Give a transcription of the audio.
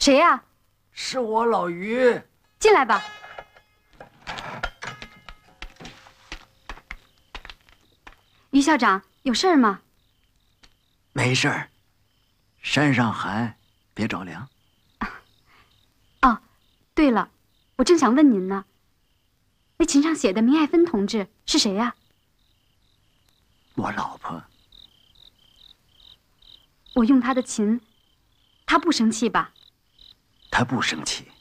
谁呀？ 是我老于。 进来吧。于校长，有事儿吗？ 没事儿，山上寒，别着凉。 哦，对了，我正想问您呢，那琴上写的明爱芬同志是谁呀？ 我老婆。 我用她的琴，她不生气吧？ 她不生气。